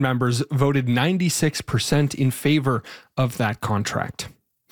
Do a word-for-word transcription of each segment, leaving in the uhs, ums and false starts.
members voted ninety-six percent in favor of that contract.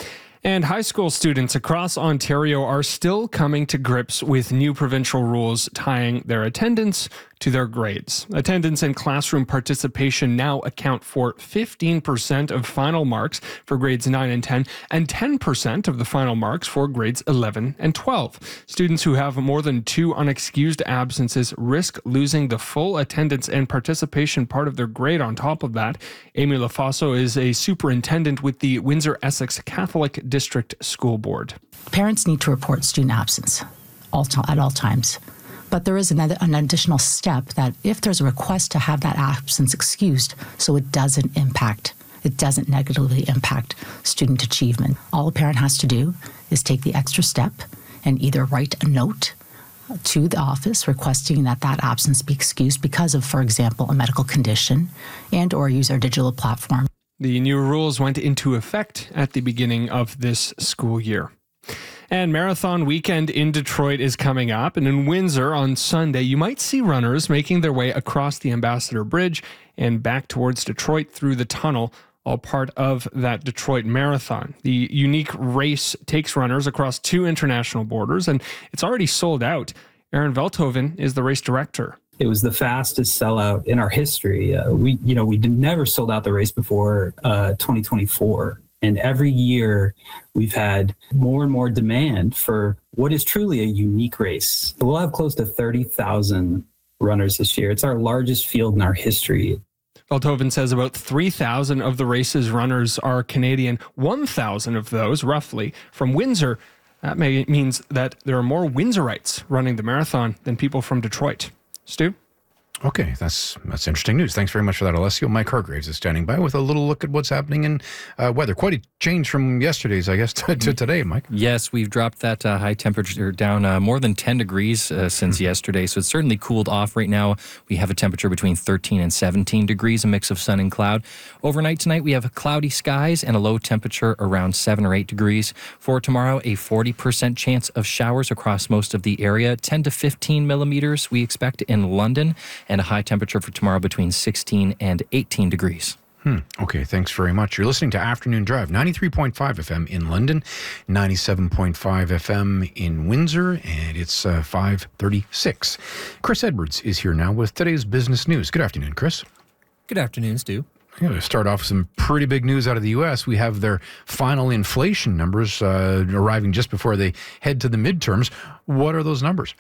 And high school students across Ontario are still coming to grips with new provincial rules tying their attendance to their grades. Attendance and classroom participation now account for fifteen percent of final marks for grades nine and ten, and ten percent of the final marks for grades eleven and twelve. Students who have more than two unexcused absences risk losing the full attendance and participation part of their grade on top of that. Amy LaFaso is a superintendent with the Windsor-Essex Catholic District School Board. Parents need to report student absence all to, at all times. But there is another, an additional step that if there's a request to have that absence excused so it doesn't impact, it doesn't negatively impact student achievement, all a parent has to do is take the extra step and either write a note to the office requesting that that absence be excused because of, for example, a medical condition, and or use our digital platform. The new rules went into effect at the beginning of this school year. And Marathon Weekend in Detroit is coming up. And in Windsor on Sunday, you might see runners making their way across the Ambassador Bridge and back towards Detroit through the tunnel, all part of that Detroit Marathon. The unique race takes runners across two international borders, and it's already sold out. Aaron Veldhoven is the race director. It was the fastest sellout in our history. Uh, we, you know, we did never sold out the race before uh, twenty twenty-four. And every year we've had more and more demand for what is truly a unique race. We'll have close to thirty thousand runners this year. It's our largest field in our history. Veldhoven says about three thousand of the race's runners are Canadian, one thousand of those, roughly, from Windsor. That may, means that there are more Windsorites running the marathon than people from Detroit. Stu? Okay, that's that's interesting news. Thanks very much for that, Alessio. Mike Hargraves is standing by with a little look at what's happening in uh, weather. Quite a change from yesterday's, I guess, to, to today, Mike. Yes, we've dropped that uh, high temperature down uh, more than ten degrees uh, since mm-hmm. yesterday, so it's certainly cooled off right now. We have a temperature between thirteen and seventeen degrees, a mix of sun and cloud. Overnight tonight, we have cloudy skies and a low temperature around seven or eight degrees. For tomorrow, a forty percent chance of showers across most of the area, ten to fifteen millimeters we expect in London, and a high temperature for tomorrow between sixteen and eighteen degrees. Hmm. Okay, thanks very much. You're listening to Afternoon Drive, ninety-three point five F M in London, ninety-seven point five F M in Windsor, and it's uh, five thirty-six. Chris Edwards is here now with today's business news. Good afternoon, Chris. Good afternoon, Stu. I'm going to start off with some pretty big news out of the U S. We have their final inflation numbers uh, arriving just before they head to the midterms. What are those numbers?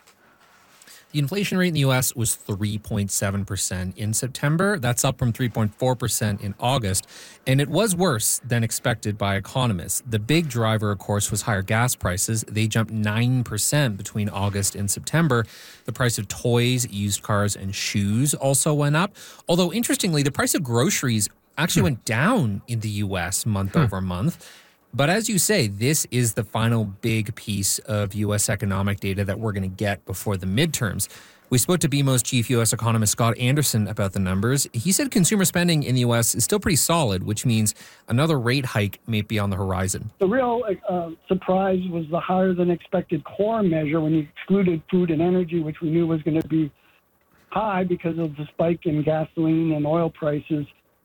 The inflation rate in the U S was three point seven percent in September. That's up from three point four percent in August. And it was worse than expected by economists. The big driver, of course, was higher gas prices. They jumped nine percent between August and September. The price of toys, used cars, and shoes also went up. Although, interestingly, the price of groceries actually hmm. went down in the U S month hmm. over month. But as you say, this is the final big piece of U S economic data that we're going to get before the midterms. We spoke to B M O's chief U S economist Scott Anderson about the numbers. He said consumer spending in the U S is still pretty solid, which means another rate hike may be on the horizon. The real uh, surprise was the higher than expected core measure when you excluded food and energy, which we knew was going to be high because of the spike in gasoline and oil prices.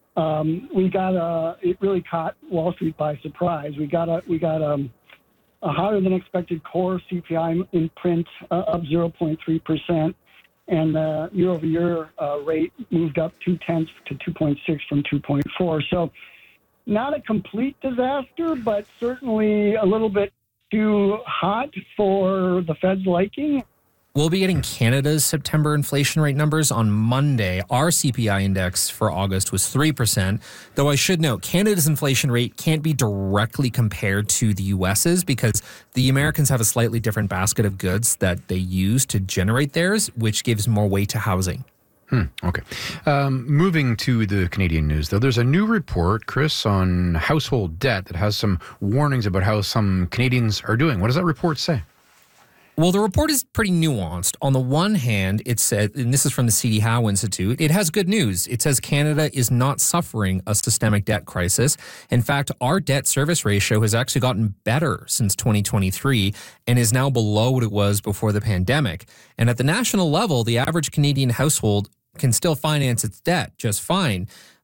Um, we got a, it really caught Wall Street by surprise. We got a, we got a, a higher than expected core C P I in print uh, of zero point three percent, and the year over year uh, rate moved up two tenths to two point six from two point four. So not a complete disaster, but certainly a little bit too hot for the Fed's liking. We'll be getting Canada's September inflation rate numbers on Monday. Our C P I index for August was three percent, though I should note Canada's inflation rate can't be directly compared to the U S's because the Americans have a slightly different basket of goods that they use to generate theirs, which gives more weight to housing. Hmm, okay. Um, moving to the Canadian news, though, there's a new report, Chris, on household debt that has some warnings about how some Canadians are doing. What does that report say? Well, the report is pretty nuanced. On the one hand, it said, and this is from the C D Howe Institute, it has good news. It says Canada is not suffering a systemic debt crisis. In fact, our debt service ratio has actually gotten better since twenty twenty-three and is now below what it was before the pandemic. And at the national level, the average Canadian household can still finance its debt just fine.